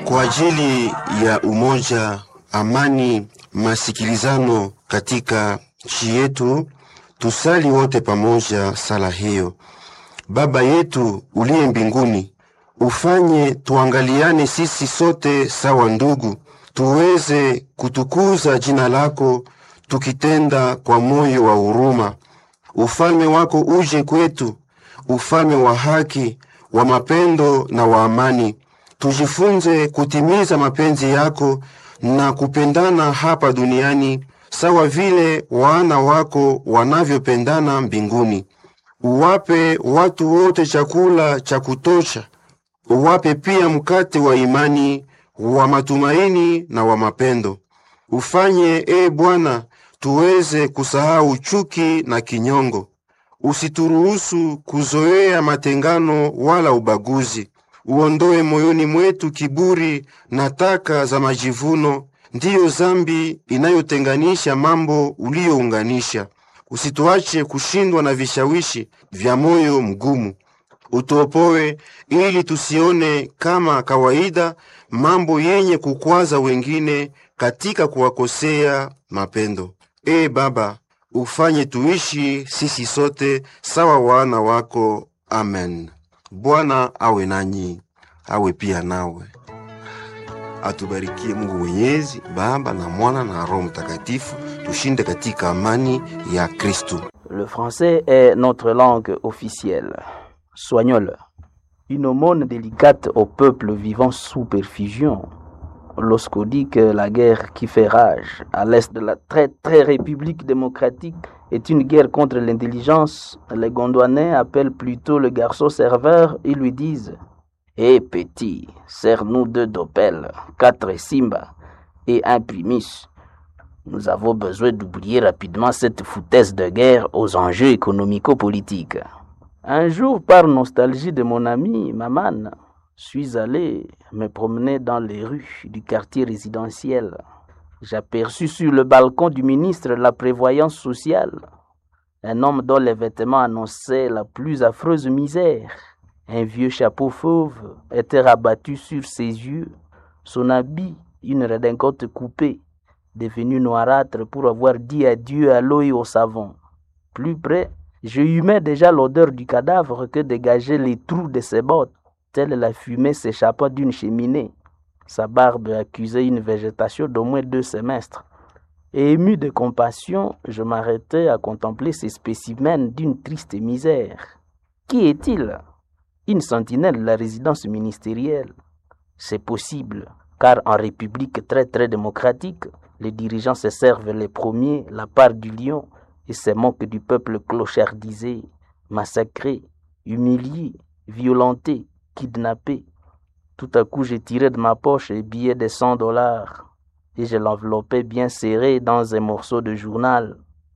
Kwa ajili ya umoja, amani, masikilizano katika nchi yetu, tusali wote pamoja sala hiyo. Baba yetu uliye mbinguni, ufanye tuangaliane sisi sote sawa ndugu, tuweze kutukuza jina lako tukitenda kwa moyo wa huruma. Ufalme wako uje kwetu, ufalme wa haki, wa mapendo na wa amani. Tujifunze kutimiza mapenzi yako na kupendana hapa duniani sawa vile wana wako wanavyopendana mbinguni. Uwape watu wote chakula cha kutosha. Uwape pia mkate wa imani, wa matumaini na wa mapendo. Ufanye Bwana tuweze kusahau chuki na kinyongo. Usituruhusu kuzoea matengano wala ubaguzi. Uondoe moyoni mwetu kiburi na taka za majivuno, ndiyo zambi inayotenganisha mambo uliounganisha. Usituache kushindwa na vishawishi vya moyo mgumu. Utuopoe ili tusione kama kawaida mambo yenye kukwaza wengine katika kuwakosea mapendo. Baba, ufanye tuishi sisi sote sawa wana wako. Amen. Bwana awe nanyi, awe pia nawe. Atubarikie Mungu Mwenyezi, Baba na Mwana na Roho Mtakatifu. Tushinde katika amani ya Kristo. Le français est notre langue officielle. Soignons-le. Une aumône délicate au peuple vivant sous perfusion. Lorsqu'on dit que la guerre qui fait rage à l'est de la très république démocratique est une guerre contre l'intelligence, les Gondouanais appellent plutôt le garçon serveur et lui disent « Hé petit, serre-nous 2 dopels, 4 Simba et 1 Primus. Nous avons besoin d'oublier rapidement cette foutaise de guerre aux enjeux économico-politiques. » Un jour, par nostalgie de mon ami Maman, suis allé me promener dans les rues du quartier résidentiel. J'aperçus sur le balcon du ministre de la Prévoyance sociale un homme dont les vêtements annonçaient la plus affreuse misère. Un vieux chapeau fauve était rabattu sur ses yeux, son habit une redingote coupée, devenue noirâtre pour avoir dit adieu à l'eau et au savon. Plus près, je humais déjà l'odeur du cadavre que dégageaient les trous de ses bottes, telle la fumée s'échappant d'une cheminée. Sa barbe accusait une végétation d'au moins 2 semestres. Et ému de compassion, je m'arrêtais à contempler ces spécimens d'une triste misère. Qui est-il? Une sentinelle de la résidence ministérielle. C'est possible, car en république très démocratique, les dirigeants se servent les premiers la part du lion et se moquent du peuple clochardisé, massacré, humilié, violenté, kidnappé. Tout à coup, j'ai tiré de ma poche un billet de $100 et je l'enveloppais bien serré dans un morceau de journal.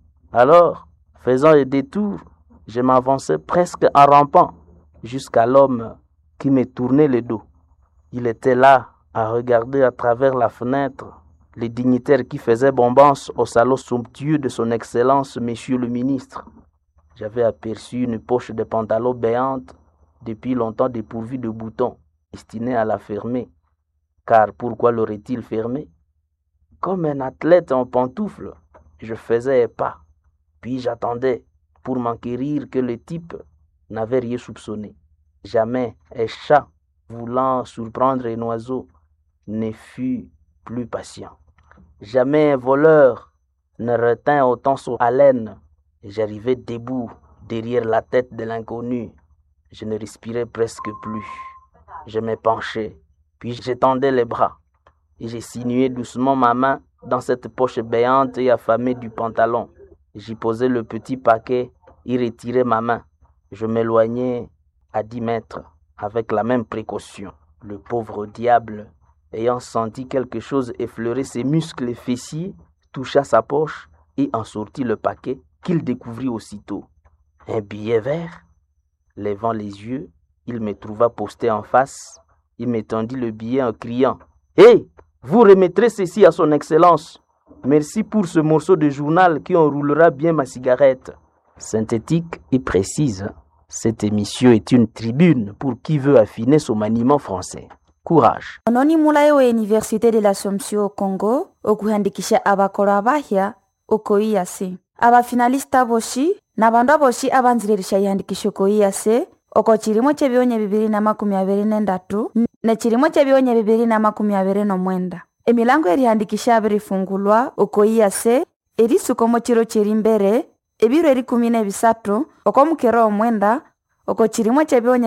Alors, faisant un détour, je m'avançais presque en rampant jusqu'à l'homme qui me tournait le dos. Il était là, à regarder à travers la fenêtre les dignitaires qui faisaient bombance au salon somptueux de son Excellence, Monsieur le Ministre. J'avais aperçu une poche de pantalon béante, depuis longtemps dépourvue de boutons, destinée à la fermer. Car pourquoi l'aurait-il fermée? Comme un athlète en pantoufles, je faisais un pas, puis j'attendais pour m'enquérir que le type n'avait rien soupçonné. Jamais un chat voulant surprendre un oiseau ne fut plus patient. Jamais un voleur ne retint autant son haleine. J'arrivais debout derrière la tête de l'inconnu. Je ne respirais presque plus. Je me penchais, puis j'étendais les bras et j'ai sinué doucement ma main dans cette poche béante et affamée du pantalon. J'y posais le petit paquet et retirais ma main. Je m'éloignais à 10 mètres avec la même précaution. Le pauvre diable, ayant senti quelque chose effleurer ses muscles fessiers, toucha sa poche et en sortit le paquet qu'il découvrit aussitôt. Un billet vert. Levant les yeux, il me trouva posté en face. Il me tendit le billet en criant « Hé, vous remettrez ceci à son Excellence. Merci pour ce morceau de journal qui enroulera bien ma cigarette. » Synthétique et précise, cette émission est une tribune pour qui veut affiner son maniement français. Courage. Ononi mulaye wa Université de l'Assomption au Congo okuhandikisha abakoro abahya uko iyase. Abafinalista boshi na bandu aboshi abanziririsha ihandikisho ko iyase oko chirimo chebionye 2023 na chirimo chebionye 2029. Emilango erihandikisha abirifungulwa uko iyase erisukomo chiro chirimbere ebiro eri 13 oko mukero omwenda oko chirimo chebionye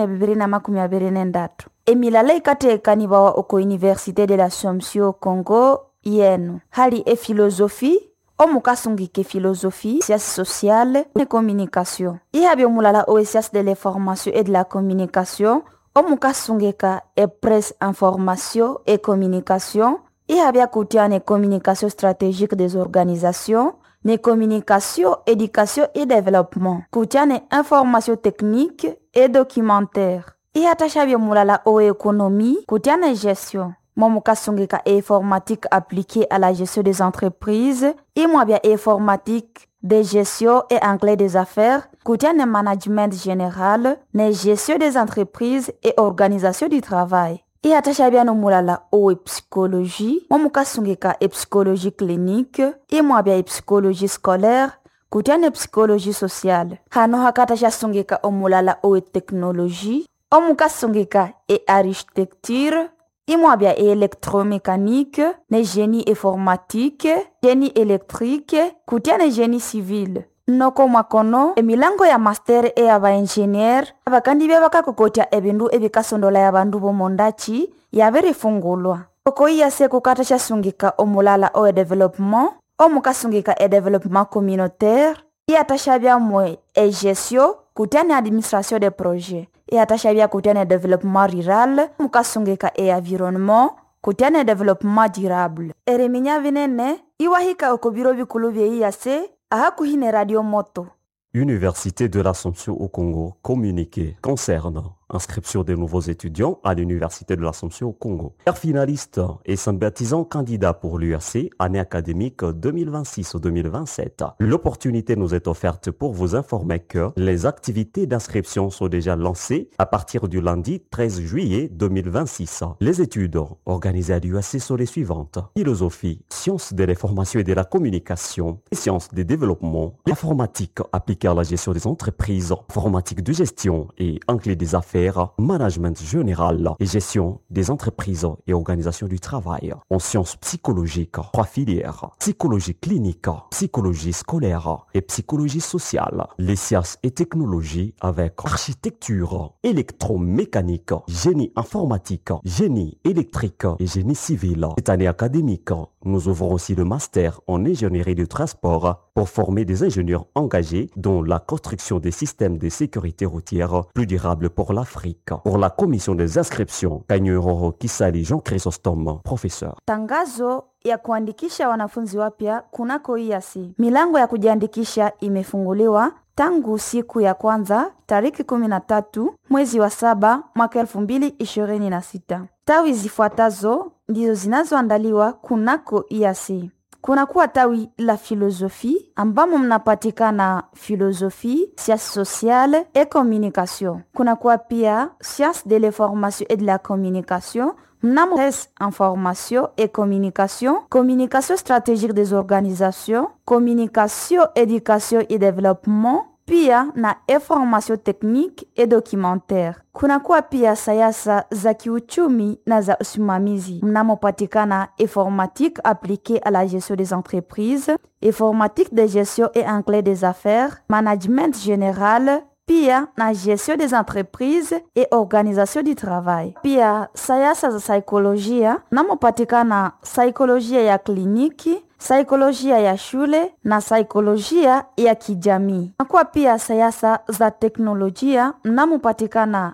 2023. Emilala ikatekanibawa oko Université de l'Assomption au Congo yenu hali philosophie omukasungike philosophie, sciences sociales et communication. Ihabyo mulala o sciences de l'information et de la communication omukasungeka e presse information et communication. Ihabya kutiane communication stratégique des organisations, ne communication, éducation et développement. Kutiane information technique et documentaire. Ihatashabyo mulala o économie, kutiane gestion. Momukasungeka e informatique appliquée à la gestion des entreprises, imwabya informatique de gestion et anglais des affaires, kutiane management général, ne gestion des entreprises et organisation du travail. Ihatashabya no mulala o psychologie, momukasungeka e psychologie clinique, imwabya e psychologie scolaire, kutiane psychologie sociale. Hano hakatashabya o mulala o technologie, omukasungeka e architecture, imwabya e électromécanique, ne génie informatique, génie électrique, kutiane génie civil. Noko mwakono emilango ya master e aba engineer abakandi bakakokotia ebindu ebikasondola ya bandu bomondachi yaberifungulwa. Oko iyase kukatasha sungika omulala o développement, omukasungika e développement communautaire, iatashabya mwe e gestion kutiane administration des projets. Et atashabia kutiane développement rural, mukasungeka e environnement, kutiane développement durable. Ereminya vinene, iwahika okobiro bikulu bye iyase, ahakuhine radio moto. Université de l'Assomption au Congo, communiqué concerne inscription des nouveaux étudiants à l'Université de l'Assomption au Congo. Chers finalistes et sympathisants candidats pour l'UAC, année académique 2026-2027, l'opportunité nous est offerte pour vous informer que les activités d'inscription sont déjà lancées à partir du lundi 13 juillet 2026. Les études organisées à l'UAC sont les suivantes: philosophie, sciences de l'information et de la communication, sciences des développements, informatique appliquée à la gestion des entreprises, informatique de gestion et anglais des affaires, management général et gestion des entreprises et organisation du travail. En sciences psychologiques, 3 filières: psychologie clinique, psychologie scolaire et psychologie sociale. Les sciences et technologies avec architecture, électromécanique, génie informatique, génie électrique et génie civil. Cette année académique, nous ouvrons aussi le master en ingénierie du transport pour former des ingénieurs engagés dans la construction des systèmes de sécurité routière plus durables pour l'Afrique. Pour la commission des inscriptions, Kanyuroro Kisali Jean Chrysostome, professeur. Tangazo ya kuandikisha wanafunzi wapya kunako IAC. Milango ya kujiandikisha imefunguliwa tangu siku ya kwanza tariki 13 mwezi wa 7 mwaka 2026. Tawi zifuatazo ndizo zinazoandaliwa kunako IAC. Kunakuwa tawi la philosophie ambamo mnapatikana philosophie, sciences sociales et communication. Kunakuwa pia sciences de l'information et de la communication, mnamo presse information et communication, communication stratégique des organisations, communication, éducation et développement, pia na information technique et documentaire. Kunakuwa pia sayasa za kiuchumi na za usimamizi mnamopatikana informatique appliquée à la gestion des entreprises, informatique de gestion et anglais des affaires, management général, pia na gestion des entreprises et organisation du travail. Pia sayasa za saikolojia mnamopatikana saikolojia ya kliniki, saikolojia ya shule na saikolojia ya kijamii. Nakuwa pia sayasa za teknolojia mnamopatikana